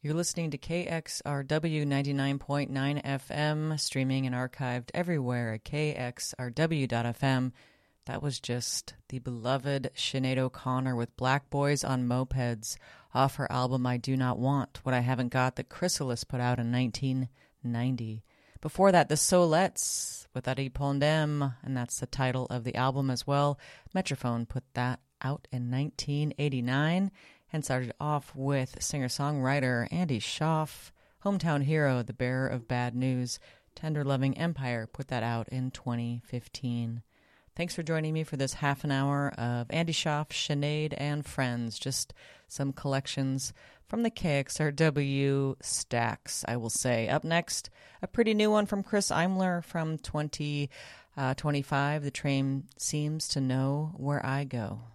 You're listening to KXRW 99.9 FM, streaming and archived everywhere at kxrw.fm. That was just the beloved Sinead O'Connor with Black Boys on Mopeds off her album I Do Not Want, What I Haven't Got that Chrysalis put out in 1990. Before that, the Solettes with Ari Pondem, and that's the title of the album as well. Metrophone put that out in 1989. And started off with singer-songwriter Andy Schaaf, Hometown Hero, The Bearer of Bad News, Tender Loving Empire, put that out in 2015. Thanks for joining me for this half an hour of Andy Schaaf, Sinead, and Friends. Just some collections from the KXRW stacks, I will say. Up next, a pretty new one from Chris Imler from 2025. The Train Seems to Know Where I Go.